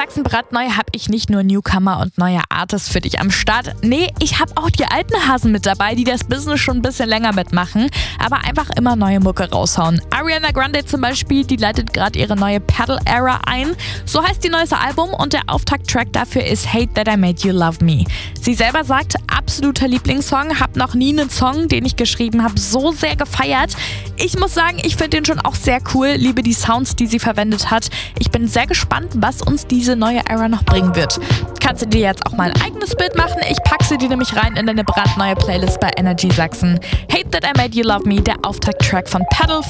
Sachsen brandneu habe ich nicht nur Newcomer und neue Artists für dich am Start. Nee, ich habe auch die alten Hasen mit dabei, die das Business schon ein bisschen länger mitmachen, aber einfach immer neue Mucke raushauen. Ariana Grande zum Beispiel, die leitet gerade ihre neue Pedal-Era ein. So heißt die neueste Album und der Auftakt-Track dafür ist Hate That I Made You Love Me. Sie selber sagt, absoluter Lieblingssong, hab noch nie einen Song, den ich geschrieben habe, so sehr gefeiert. Ich muss sagen, ich finde den schon auch sehr cool, liebe die Sounds, die sie verwendet hat. Ich bin sehr gespannt, was uns diese neue Era noch bringen wird. Kannst du dir jetzt auch mal ein eigenes Bild machen? Ich packe sie dir nämlich rein in deine brandneue Playlist bei Energy Sachsen. Hate That I Made You Love Me, der Auftakt-Track von Pedal